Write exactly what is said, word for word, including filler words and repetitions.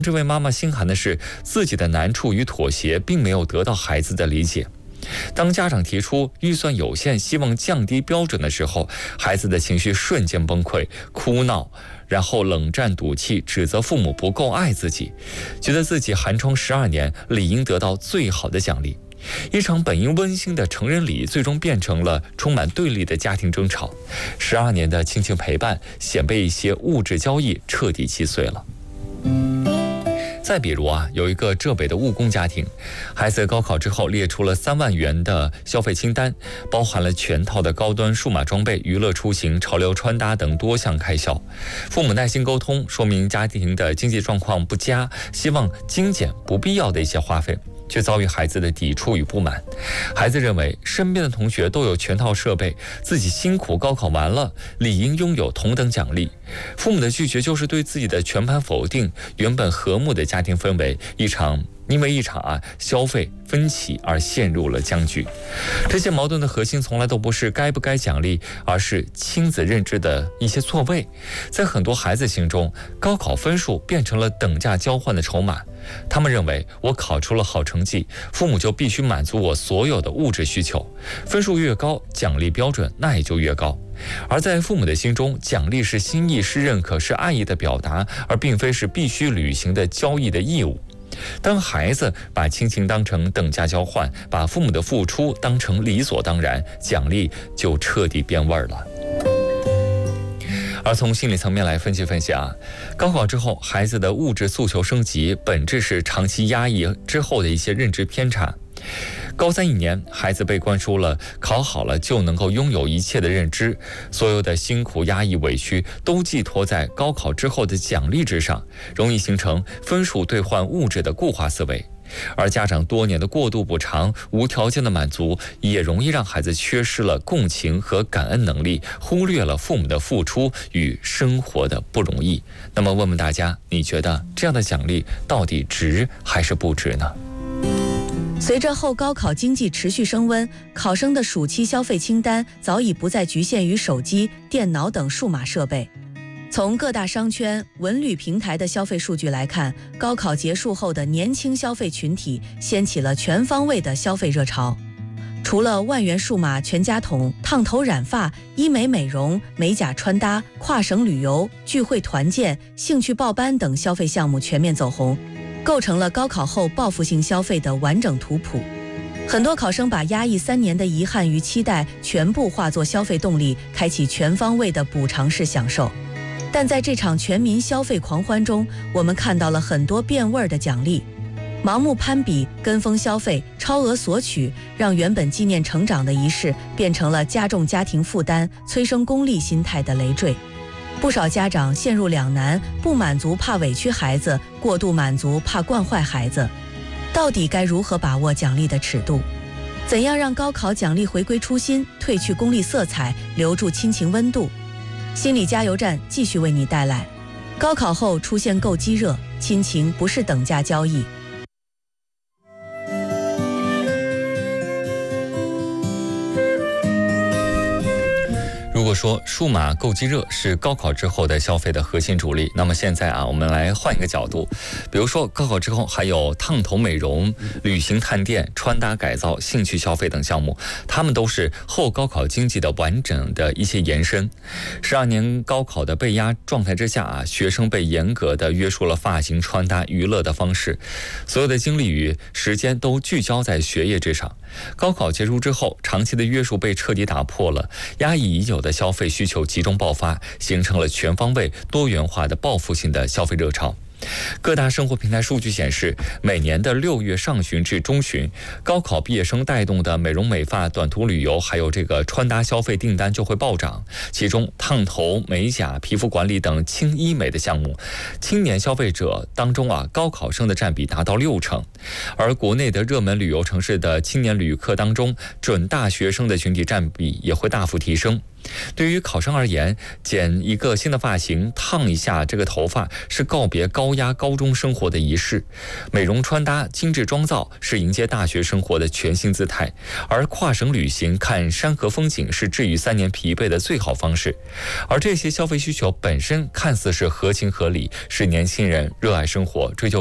这位妈妈心寒的是，自己的难处与妥协并没有得到孩子的理解。当家长提出预算有限，希望降低标准的时候，孩子的情绪瞬间崩溃，哭闹，然后冷战赌气，指责父母不够爱自己，觉得自己寒窗十二年，理应得到最好的奖励。一场本应温馨的成人礼，最终变成了充满对立的家庭争吵。十二年的亲情陪伴，显被一些物质交易彻底击碎了。再比如啊，有一个浙北的务工家庭，孩子高考之后列出了三万元的消费清单，包含了全套的高端数码装备、娱乐出行、潮流穿搭等多项开销。父母耐心沟通，说明家庭的经济状况不佳，希望精简不必要的一些花费，却遭遇孩子的抵触与不满。孩子认为身边的同学都有全套设备，自己辛苦高考完了，理应拥有同等奖励。父母的拒绝就是对自己的全盘否定，原本和睦的家庭氛围，一场因为一场啊消费分歧而陷入了僵局。这些矛盾的核心从来都不是该不该奖励，而是亲子认知的一些错位。在很多孩子心中，高考分数变成了等价交换的筹码。他们认为，我考出了好成绩，父母就必须满足我所有的物质需求，分数越高，奖励标准那也就越高。而在父母的心中，奖励是心意，是认可，是爱意的表达，而并非是必须履行的交易的义务。当孩子把亲情当成等价交换，把父母的付出当成理所当然，奖励就彻底变味儿了。而从心理层面来分析分析啊，高考之后孩子的物质诉求升级，本质是长期压抑之后的一些认知偏差。高三一年，孩子被灌输了考好了就能够拥有一切的认知，所有的辛苦、压抑、委屈都寄托在高考之后的奖励之上，容易形成分数兑换物质的固化思维。而家长多年的过度补偿、无条件的满足，也容易让孩子缺失了共情和感恩能力，忽略了父母的付出与生活的不容易。那么问问大家，你觉得这样的奖励到底值还是不值呢？ 随着后高考经济持续升温，考生的暑期消费清单早已不再局限于手机、电脑等数码设备。从各大商圈、文旅平台的消费数据来看，高考结束后的年轻消费群体掀起了全方位的消费热潮。除了万元数码全家桶、烫头染发、医美美容、美甲穿搭、跨省旅游、聚会团建、兴趣报班等消费项目全面走红，构成了高考后报复性消费的完整图谱。很多考生把压抑三年的遗憾与期待全部化作消费动力，开启全方位的补偿式享受。但在这场全民消费狂欢中，我们看到了很多变味儿的奖励。盲目攀比、跟风消费、超额索取，让原本纪念成长的仪式变成了加重家庭负担、催生功利心态的累赘。不少家长陷入两难，不满足怕委屈孩子，过度满足怕惯坏孩子。到底该如何把握奖励的尺度？怎样让高考奖励回归初心，褪去功利色彩，留住亲情温度？心理加油站继续为你带来：高考后出现购机热，亲情不是等价交易。 如果说数码购机热是高考之后的消费的核心主力，那么现在啊，我们来换一个角度，比如说高考之后还有烫头美容、旅行探店、穿搭改造、兴趣消费等项目，它们都是后高考经济的完整的一些延伸。十二年高考的被压状态之下啊，学生被严格的约束了发型、穿搭、娱乐的方式，所有的精力与时间都聚焦在学业之上。高考结束之后，长期的约束被彻底打破了，压抑已久的消费需求集中爆发，形成了全方位多元化的报复性的消费热潮。各大生活平台数据显示，每年的六月上旬至中旬，高考毕业生带动的美容美发、短途旅游，还有这个穿搭消费订单就会暴涨。其中，烫头、美甲、皮肤管理等轻医美的项目，青年消费者当中啊，高考生的占比达到六成。而国内的热门旅游城市的青年旅客当中，准大学生的群体占比也会大幅提升。 对于考生而言，剪一个新的发型，烫一下这个头发，是告别高压高中生活的仪式。美容穿搭、精致妆造是迎接大学生活的全新姿态。而跨省旅行、看山河风景是治愈三年疲惫的最好方式。而这些消费需求本身看似是合情合理，是年轻人热爱生活、追求